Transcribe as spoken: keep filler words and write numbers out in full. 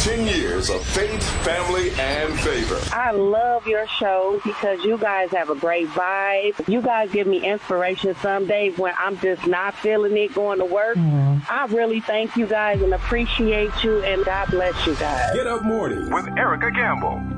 ten years of faith, family, and favor. I love your show because you guys have a great vibe. You guys give me inspiration some days when I'm just not feeling it going to work. Mm. I really thank you guys and appreciate you, and God bless you guys. Get Up Mornings with Erica Campbell.